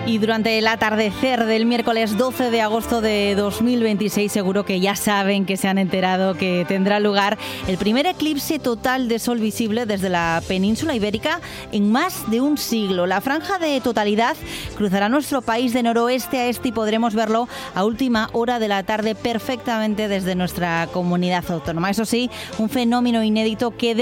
Y durante el atardecer del miércoles 12 de agosto de 2026, seguro que ya saben, que se han enterado que tendrá lugar el primer eclipse total de sol visible desde la península ibérica en más de un siglo. La franja de totalidad cruzará nuestro país de noroeste a este y podremos verlo a última hora de la tarde perfectamente desde nuestra comunidad autónoma. Eso sí, un fenómeno inédito que